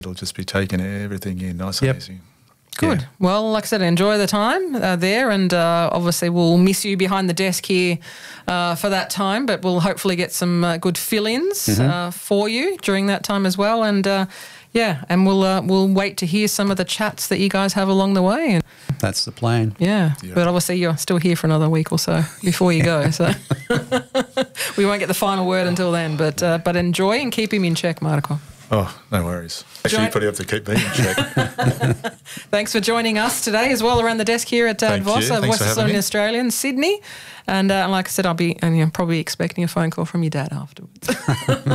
It'll just be taking everything in nice and easy. Good. Yeah. Well, like I said, enjoy the time there, and obviously we'll miss you behind the desk here for that time, but we'll hopefully get some good fill-ins for you during that time as well. And and we'll wait to hear some of the chats that you guys have along the way. That's the plan. Yeah, but obviously you're still here for another week or so before you go, so we won't get the final word until then. But enjoy and keep him in check, Marko. Oh, no worries. Actually, you probably have to keep me in check. Thanks for joining us today as well around the desk here at VOS, West Australian Australian, Sydney. And like I said, I'll be probably expecting a phone call from your dad afterwards.